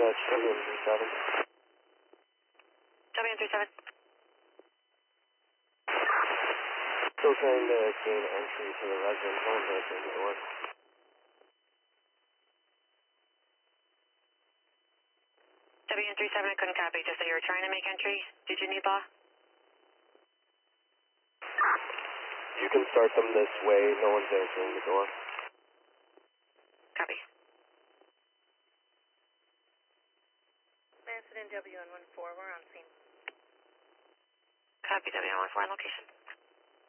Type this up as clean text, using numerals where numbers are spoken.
That's WM37. WM37. Still trying to gain entry to the residence. No one's answering the door. WM37, I couldn't copy. Just say you were trying to make entry. Did you need law? You can start them this way. No one's answering the door. Copy. Manson and WN14, we're on scene. Copy, WM14 location.